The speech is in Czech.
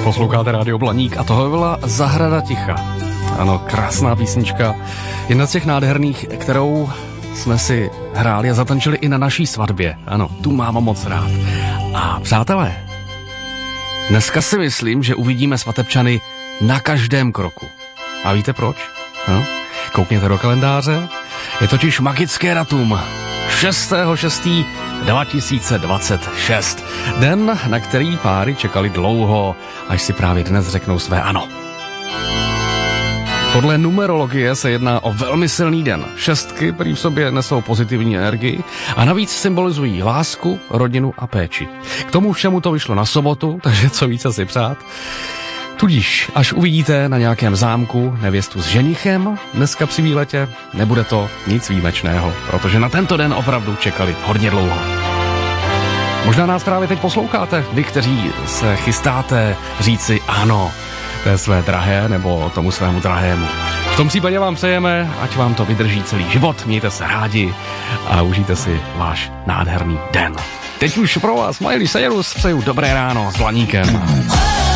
Posloucháte Rádio Blaník a tohle byla Zahrada ticha. Ano, krásná písnička. Jedna z těch nádherných, kterou jsme si hráli a zatančili i na naší svatbě. Ano, tu mám moc rád. A přátelé, dneska si myslím, že uvidíme svatebčany na každém kroku. A víte proč? No? Koukněte do kalendáře. Je totiž magické datum. 6.6.2026. Den, na který páry čekali dlouho, až si právě dnes řeknou své ano. Podle numerologie se jedná o velmi silný den. Šestky prý v sobě nesou pozitivní energii a navíc symbolizují lásku, rodinu a péči. K tomu všemu to vyšlo na sobotu, takže co více si přát. Tudíž, až uvidíte na nějakém zámku nevěstu s ženichem dneska při výletě, nebude to nic výjimečného, protože na tento den opravdu čekali hodně dlouho. Možná nás právě teď posloucháte, vy, kteří se chystáte říci ano té své drahé nebo tomu svému drahému. V tom případě vám přejeme, ať vám to vydrží celý život, mějte se rádi a užijte si váš nádherný den. Teď už pro vás Miley Cyrus přeju dobré ráno s Blaníkem.